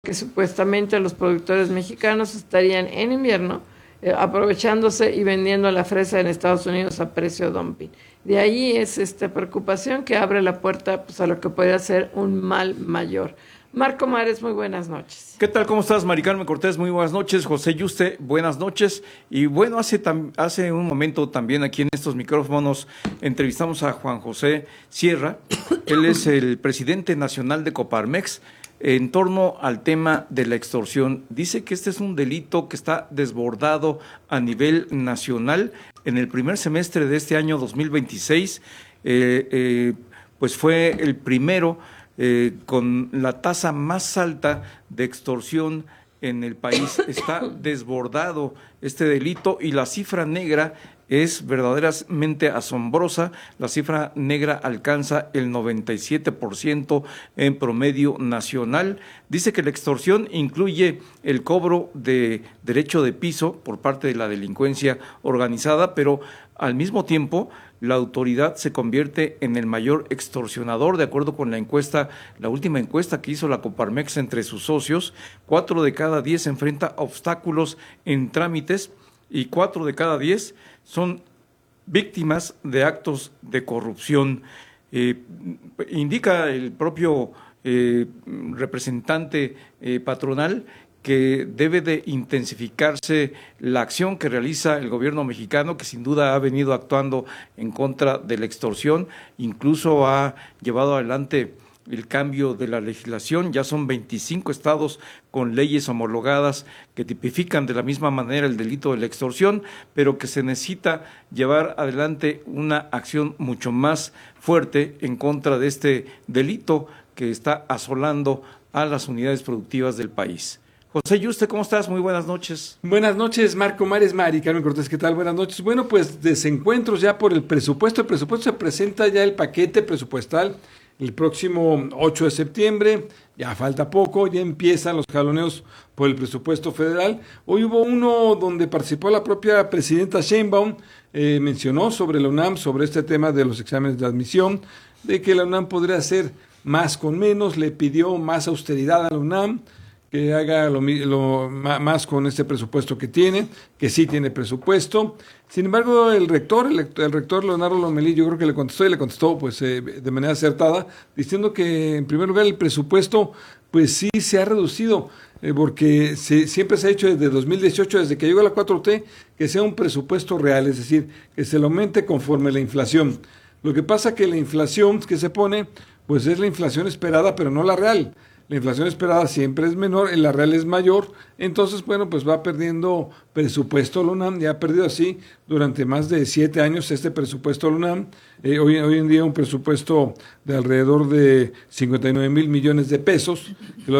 que supuestamente los productores mexicanos estarían en invierno aprovechándose y vendiendo la fresa en Estados Unidos a precio dumping. De ahí es esta preocupación que abre la puerta pues, a lo que podría ser un mal mayor. Marco Mares, muy buenas noches. ¿Qué tal? ¿Cómo estás, Mari Carmen Cortés? Muy buenas noches. José Yuste, buenas noches. Y bueno, hace un momento también aquí en estos micrófonos entrevistamos a Juan José Sierra. Él es el presidente nacional de Coparmex en torno al tema de la extorsión. Dice que este es un delito que está desbordado a nivel nacional. En el primer semestre de este año 2026, pues fue el primero con la tasa más alta de extorsión en el país. Está desbordado este delito y la cifra negra es verdaderamente asombrosa. La cifra negra alcanza el 97% en promedio nacional. Dice que la extorsión incluye el cobro de derecho de piso por parte de la delincuencia organizada, pero al mismo tiempo la autoridad se convierte en el mayor extorsionador, de acuerdo con la encuesta, la última encuesta que hizo la Coparmex entre sus socios. 4 de cada 10 enfrenta obstáculos en trámites y 4 de cada 10 son víctimas de actos de corrupción. Indica el propio representante patronal que debe de intensificarse la acción que realiza el gobierno mexicano, que sin duda ha venido actuando en contra de la extorsión, incluso ha llevado adelante el cambio de la legislación. Ya son 25 estados con leyes homologadas que tipifican de la misma manera el delito de la extorsión, pero que se necesita llevar adelante una acción mucho más fuerte en contra de este delito que está asolando a las unidades productivas del país. José Yuste, ¿cómo estás? Muy buenas noches. Buenas noches, Marco Mares, Mari Carmen Cortés, ¿qué tal? Buenas noches. Bueno, pues desencuentros ya por el presupuesto. El presupuesto se presenta ya el paquete presupuestal el próximo 8 de septiembre, ya falta poco, ya empiezan los jaloneos por el presupuesto federal. Hoy hubo uno donde participó la propia presidenta Sheinbaum, mencionó sobre la UNAM, sobre este tema de los exámenes de admisión, de que la UNAM podría hacer más con menos, le pidió más austeridad a la UNAM, que haga más con este presupuesto que tiene, que sí tiene presupuesto. Sin embargo, el rector Leonardo Lomelí, yo creo que le contestó pues de manera acertada, diciendo que en primer lugar el presupuesto pues sí se ha reducido, porque siempre se ha hecho desde 2018, desde que llegó la 4T, que sea un presupuesto real, es decir, que se lo aumente conforme la inflación. Lo que pasa que la inflación que se pone, pues es la inflación esperada, pero no la real. La inflación esperada siempre es menor, la real es mayor, entonces, bueno, pues va perdiendo presupuesto la UNAM, ya ha perdido así durante más de 7 años este presupuesto la UNAM, hoy en día un presupuesto de alrededor de 59,000 millones de pesos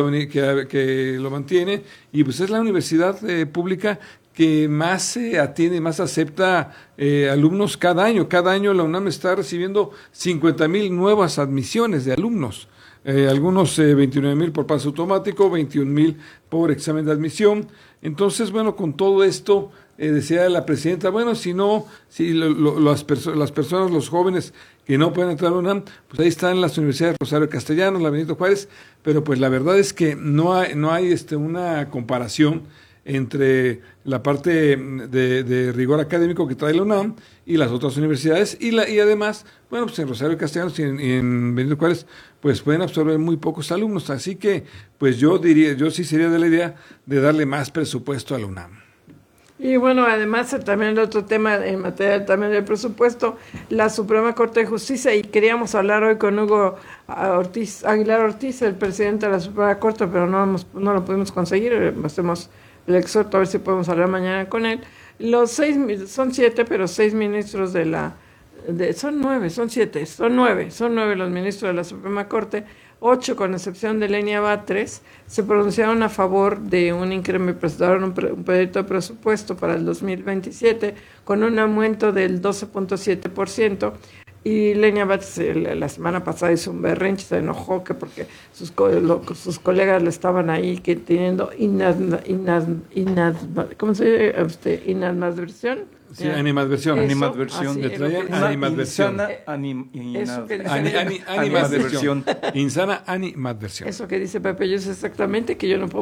que lo mantiene, y pues es la universidad pública que más atiende, más acepta alumnos cada año. Cada año la UNAM está recibiendo 50,000 nuevas admisiones de alumnos. Algunos 29,000 por pase automático, 21,000 por examen de admisión. Entonces, bueno, con todo esto, decía la presidenta, bueno, si las personas, los jóvenes que no pueden entrar a la UNAM, pues ahí están las universidades Rosario Castellanos, la Benito Juárez, pero pues la verdad es que no hay una comparación entre la parte de rigor académico que trae la UNAM y las otras universidades, y además, bueno, pues en Rosario Castellanos y en Benito Juárez, pues pueden absorber muy pocos alumnos, así que pues yo sí sería de la idea de darle más presupuesto a la UNAM. Y bueno, además también el otro tema en materia también del presupuesto, la Suprema Corte de Justicia, y queríamos hablar hoy con Hugo Aguilar Ortiz, el presidente de la Suprema Corte, pero no lo pudimos conseguir, hacemos el exhorto a ver si podemos hablar mañana con él. Son 7, pero 6 ministros son 9 los ministros de la Suprema Corte, 8 con excepción de Lenia Batres, se pronunciaron a favor de un incremento, presentaron un proyecto de presupuesto para el 2027 con un aumento del 12.7%, Y Lenia Batres la semana pasada hizo un berrinche, se enojó que porque sus colegas le estaban ahí que teniendo ¿cómo se dice? Inadversión. Sí, animadversión. Eso, Animadversión. así, Le traían es lo que- animadversión. Insana Eso que dice- Animadversión. Insana animadversión. Eso que dice Pepe, yo sé exactamente que yo no puedo